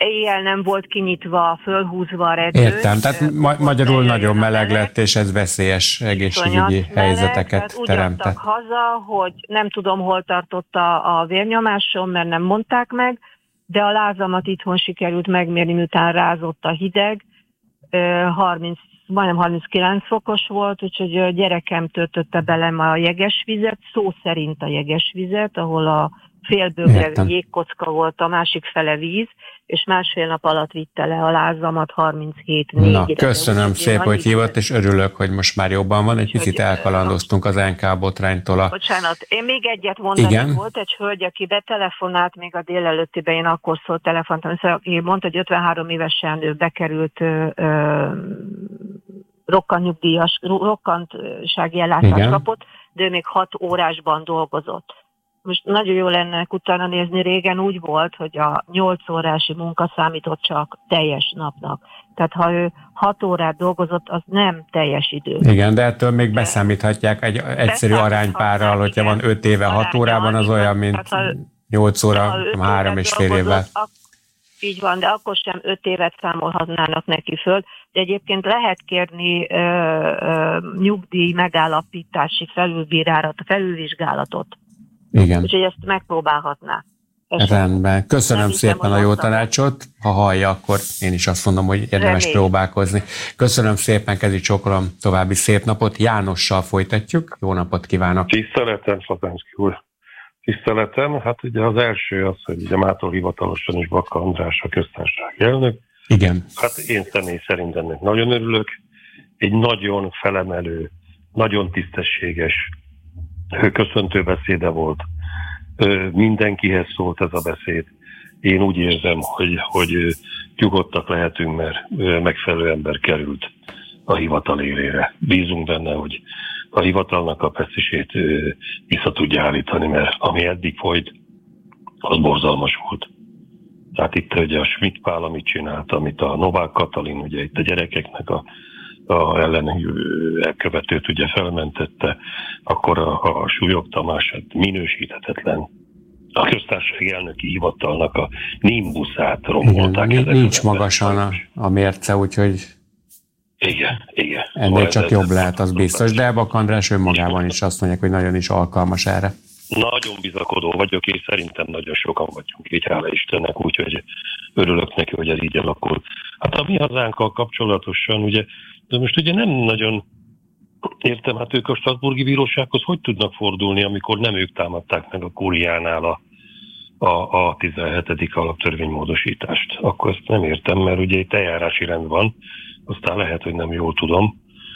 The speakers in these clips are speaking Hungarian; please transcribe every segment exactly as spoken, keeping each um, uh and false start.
éjjel nem volt kinyitva, fölhúzva a redőny. Értem, tehát ma- magyarul nagyon meleg lett, és ez veszélyes egészségügyi helyzeteket úgy teremtett. adtak haza, hogy nem tudom, hol tartott a, a vérnyomásom, mert nem mondták meg, de a lázamat itthon sikerült megmérni, miután rázott a hideg. harminc, majdnem harminckilenc fokos volt, úgyhogy a gyerekem töltötte belem a jeges vizet, szó szerint a jeges vizet, ahol a félbőgre jégkocka volt, a másik fele víz, és másfél nap alatt vitte le a lázamat harminchét négyre. Na, köszönöm szépen, hogy hívott, és örülök, hogy most már jobban van. Egy picit elkalandoztunk az en ká botránytól. A... Bocsánat, én még egyet mondani. Igen? Volt egy hölgy, aki betelefonált még a délelőttiben, én akkor szólt telefonáltam, aki mondta, hogy ötvenhárom évesen ő bekerült ö, ö, rokkantnyugdíjas, rokkantsági ellátást kapott, de ő még hat órásban dolgozott. Most nagyon jó lenne utána nézni, régen úgy volt, hogy a nyolc órási munka számított csak teljes napnak. Tehát ha ő hat órát dolgozott, az nem teljes idő. Igen, de ettől még beszámíthatják egy egyszerű aránypárral, hogyha van öt éve hat órában, az olyan, mint nyolc óra, három és fél évvel. Így van, de akkor sem öt évet számolhatnának neki föl. De egyébként lehet kérni ö, ö, nyugdíj megállapítási felülbírálat, felülvizsgálatot. Igen. Úgyhogy ezt megpróbálhatná. Esetleg. Rendben. Köszönöm nem szépen hiszem, a jó tanácsot. Ha hallja, akkor én is azt mondom, hogy érdemes Remény. próbálkozni. Köszönöm szépen, kezi csókolom, további szép napot. Jánossal folytatjuk. Jó napot kívánok. Tiszteletem, Szatánszky úr. Tiszteletem. Hát ugye az első az, hogy ugye mától hivatalosan is Bakka András a köztársasági elnök. Igen. Hát én személy szerint ennek nagyon örülök. Egy nagyon felemelő, nagyon tisztességes köszöntő beszéde volt. Mindenkihez szólt ez a beszéd. Én úgy érzem, hogy, hogy nyugodtak lehetünk, mert megfelelő ember került a hivatal élére. Bízunk benne, hogy a hivatalnak a pesztisét vissza tudja állítani, mert ami eddig folyt, az borzalmas volt. Tehát itt ugye a Schmidt Pál, amit csinált, amit a Novák Katalin, ugye itt a gyerekeknek a a ellen elkövetőt ugye felmentette, akkor a, a Súlyog Tamás hát minősíthetetlen. A köztársasági elnöki hivatalnak a nimbuszát rombolták. Igen, nincs magasan a, a mérce, úgyhogy igen, igen. ennél csak jobb lehet, az biztos. De Bakka András önmagában is azt mondják, hogy nagyon is alkalmas erre. Nagyon bizakodó vagyok, és szerintem nagyon sokan vagyunk, így hála Istennek, úgyhogy örülök neki, hogy ez így alakul. Hát a mi hazánkkal kapcsolatosan, ugye, de most ugye nem nagyon értem, hát ők a Strasbourgi Bírósághoz hogy tudnak fordulni, amikor nem ők támadták meg a Kúriánál a, a, a tizenhetedik alaptörvénymódosítást. Akkor ezt nem értem, mert ugye itt eljárási rend van, aztán lehet, hogy nem jól tudom,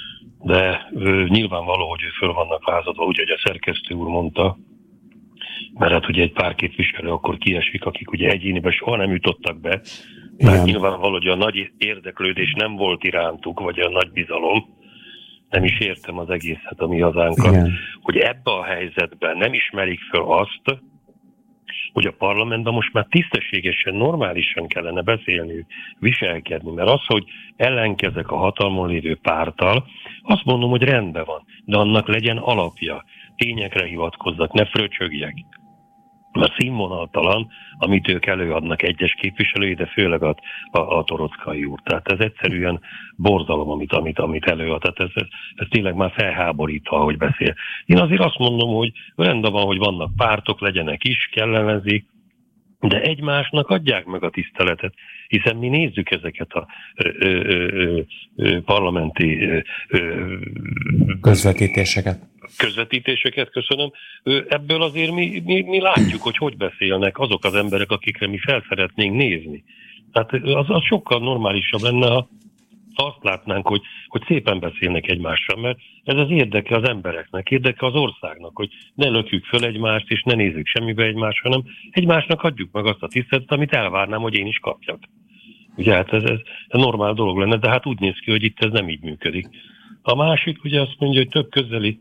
de ö, nyilvánvaló, hogy föl vannak lázadva, ugye, hogy a szerkesztő úr mondta, mert hát ugye egy pár képviselő akkor kiesik, akik ugye egyéniben soha nem jutottak be, mert nyilvánvaló, hogy a nagy érdeklődés nem volt irántuk, vagy a nagy bizalom, nem is értem az egészet a mi hazánkat, igen. Hogy ebbe a helyzetben nem ismerik föl azt, hogy a parlamentben most már tisztességesen, normálisan kellene beszélni, viselkedni, mert az, hogy ellenkezek a hatalmon lévő párttal, azt mondom, hogy rendben van, de annak legyen alapja, tényekre hivatkozzak, ne fröcsögjek. Mert színvonaltalan, amit ők előadnak egyes képviselői, de főleg a, a, a Torockai úr. Tehát ez egyszerűen borzalom, amit, amit, amit előad. Tehát ez, ez, ez tényleg már felháborítva, ahogy beszél. Én azért azt mondom, hogy rendben van, hogy vannak pártok, legyenek is, kell ellenzék, de egymásnak adják meg a tiszteletet, hiszen mi nézzük ezeket a ö, ö, ö, ö, parlamenti ö, ö, közvetítéseket. Közvetítéseket, köszönöm. Ebből azért mi, mi, mi látjuk, hogy hogy beszélnek azok az emberek, akikre mi fel szeretnénk nézni. Tehát az, az sokkal normálisabb lenne, ha azt látnánk, hogy, hogy szépen beszélnek egymással, mert ez az érdeke az embereknek, érdeke az országnak, hogy ne lökjük föl egymást, és ne nézzük semmibe egymást, hanem egymásnak adjuk meg azt a tiszteletet, amit elvárnám, hogy én is kapjak. Ugye hát ez, ez, ez normál dolog lenne, de hát úgy néz ki, hogy itt ez nem így működik. A másik ugye azt mondja, hogy több közeli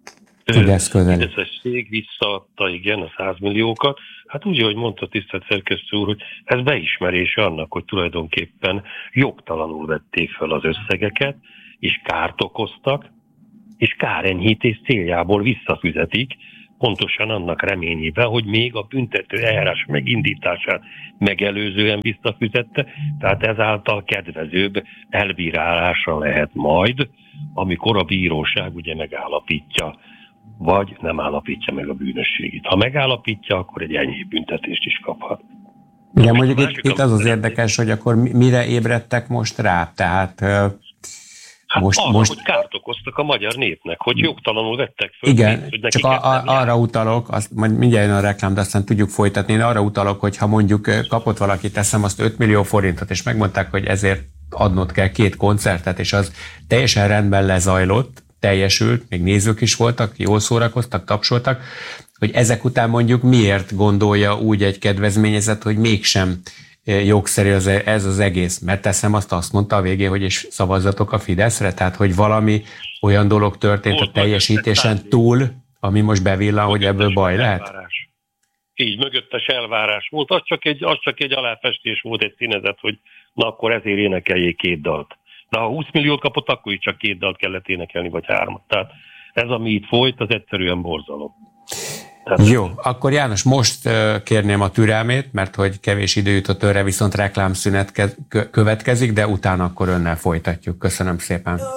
Fideszesség visszaadta, igen, a száz milliókat. Hát úgy, ahogy mondta tisztelt szerkesztő úr, hogy ez beismerése annak, hogy tulajdonképpen jogtalanul vették fel az összegeket, és kárt okoztak, és kárenyhítés céljából visszafizetik, pontosan annak reményében, hogy még a büntető eljárás megindítását megelőzően visszafizette, tehát ezáltal kedvezőbb elbírálásra lehet majd, amikor a bíróság ugye megállapítja, vagy nem állapítja meg a bűnösségét. Ha megállapítja, akkor egy enyhébb büntetést is kaphat. Igen, mondjuk itt, itt az az érdekes, hogy akkor mire ébredtek most rá? Tehát hát most, arra, most... hogy kárt okoztak a magyar népnek, hogy jogtalanul vettek föl. Igen, pénzt, hogy csak a, a, arra utalok, azt majd mindjárt jön a reklám, de aztán tudjuk folytatni. Én arra utalok, hogy ha mondjuk kapott valaki, teszem azt öt millió forintot, és megmondták, hogy ezért adnod kell két koncertet, és az teljesen rendben lezajlott, teljesült, még nézők is voltak, jól szórakoztak, tapsoltak, hogy ezek után mondjuk miért gondolja úgy egy kedvezményezett, hogy mégsem jogszerű az, ez az egész. Mert teszem azt, azt mondta a végén, hogy és szavazzatok a Fideszre, tehát hogy valami olyan dolog történt a teljesítésen túl, ami most bevillan, hogy ebből baj lehet? Így, mögöttes elvárás volt, az csak, egy, az csak egy aláfestés volt, egy színezet, hogy na akkor ezért énekeljék két dalt. De ha húsz milliót kapott, akkor is csak két dalt kellett énekelni, vagy hármat. Tehát ez, ami itt folyt, az egyszerűen borzalom. Tehát jó, akkor János, most kérném a türelmét, mert hogy kevés idő jutott önre, viszont reklámszünet következik, de utána akkor önnel folytatjuk. Köszönöm szépen.